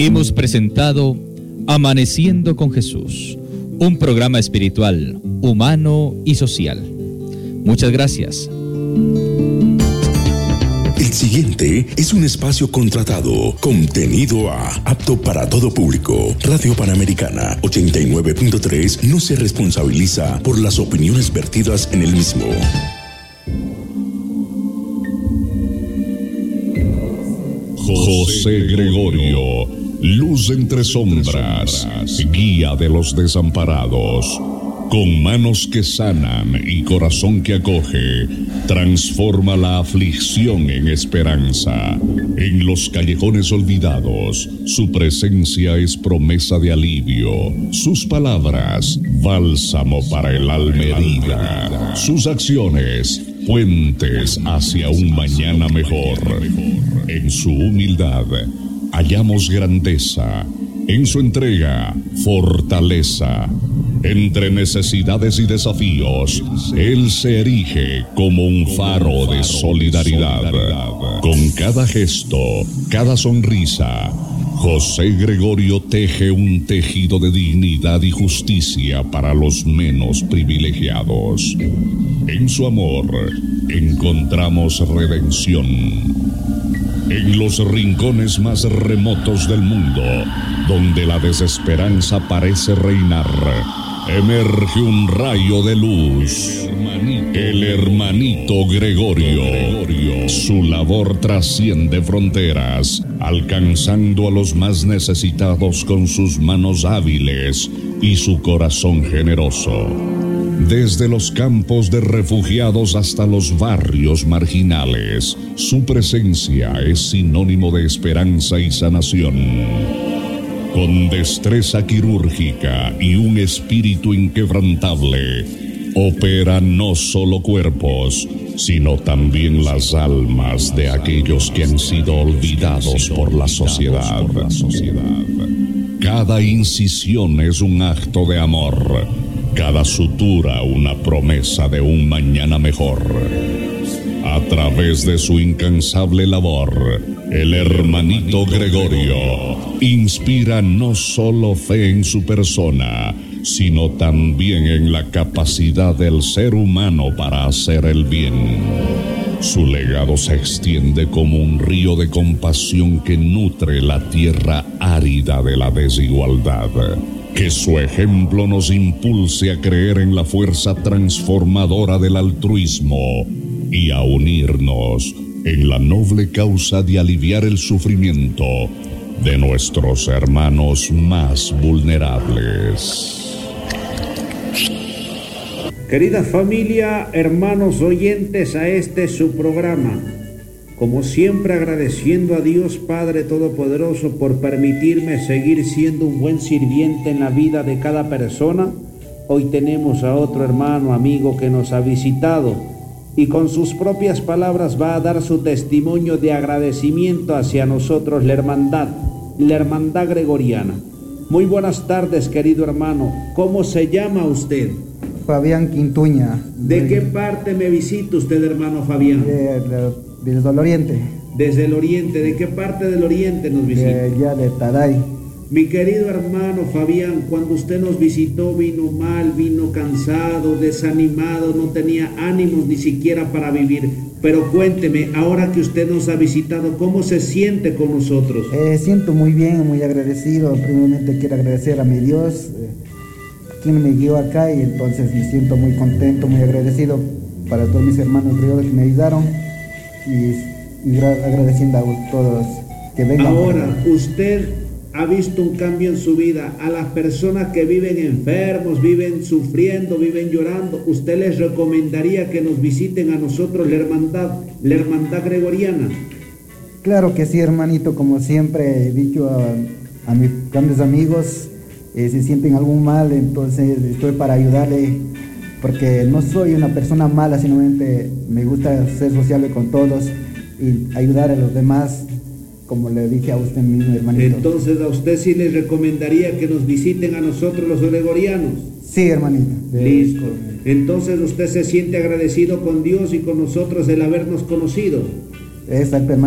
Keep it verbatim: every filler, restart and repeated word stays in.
Hemos presentado Amaneciendo con Jesús, un programa espiritual, humano y social. Muchas gracias. El siguiente es un espacio contratado, contenido a, apto para todo público. Radio Panamericana ochenta y nueve punto tres no se responsabiliza por las opiniones vertidas en el mismo. José Gregorio, luz entre sombras, guía de los desamparados. Con manos que sanan y corazón que acoge, transforma la aflicción en esperanza. En los callejones olvidados, su presencia es promesa de alivio. Sus palabras, bálsamo para el alma herida. Sus acciones, puentes hacia un mañana mejor. En su humildad, hallamos grandeza. En su entrega, fortaleza. Entre necesidades y desafíos, él se erige como un faro de solidaridad. Con cada gesto, cada sonrisa, José Gregorio teje un tejido de dignidad y justicia para los menos privilegiados. En su amor encontramos redención. En los rincones más remotos del mundo, donde la desesperanza parece reinar, emerge un rayo de luz. El hermanito Gregorio. Su labor trasciende fronteras, alcanzando a los más necesitados con sus manos hábiles y su corazón generoso. Desde los campos de refugiados hasta los barrios marginales, su presencia es sinónimo de esperanza y sanación. Con destreza quirúrgica y un espíritu inquebrantable, opera no solo cuerpos, sino también las almas de aquellos que han sido olvidados por la sociedad. Cada incisión es un acto de amor, cada sutura una promesa de un mañana mejor. A través de su incansable labor, el hermanito Gregorio inspira no solo fe en su persona, sino también en la capacidad del ser humano para hacer el bien. Su legado se extiende como un río de compasión que nutre la tierra árida de la desigualdad. Que su ejemplo nos impulse a creer en la fuerza transformadora del altruismo y a unirnos en la noble causa de aliviar el sufrimiento de nuestros hermanos más vulnerables. Querida familia, hermanos oyentes a este su programa, como siempre agradeciendo a Dios Padre Todopoderoso por permitirme seguir siendo un buen sirviente en la vida de cada persona, hoy tenemos a otro hermano amigo que nos ha visitado y con sus propias palabras va a dar su testimonio de agradecimiento hacia nosotros, la hermandad, la hermandad gregoriana. Muy buenas tardes, querido hermano. ¿Cómo se llama usted? Fabián Quintuña. ¿De qué parte me visita usted, hermano Fabián? De, de, desde el oriente. Desde el oriente. ¿De qué parte del oriente nos visita? De allá de Taray. Mi querido hermano Fabián, cuando usted nos visitó vino mal, vino cansado, desanimado, no tenía ánimos ni siquiera para vivir. Pero cuénteme, ahora que usted nos ha visitado, ¿cómo se siente con nosotros? Eh, siento muy bien, muy agradecido. Primeramente quiero agradecer a mi Dios, eh, quien me guió acá, y entonces me siento muy contento, muy agradecido para todos mis hermanos griegos que me ayudaron y, y agradeciendo a todos que vengan. Ahora, usted ha visto un cambio en su vida. A las personas que viven enfermos, viven sufriendo, viven llorando, ¿usted les recomendaría que nos visiten a nosotros, la hermandad, la hermandad gregoriana? Claro que sí, hermanito, como siempre he dicho a, a mis grandes amigos, eh, si sienten algún mal, entonces estoy para ayudarle, porque no soy una persona mala, simplemente me gusta ser sociable con todos y ayudar a los demás, como le dije a usted mismo, hermanito. Entonces, ¿a usted sí les recomendaría que nos visiten a nosotros los gregorianos? Sí, hermanito. Listo. Entonces, ¿usted se siente agradecido con Dios y con nosotros el habernos conocido? Exacto, hermanito.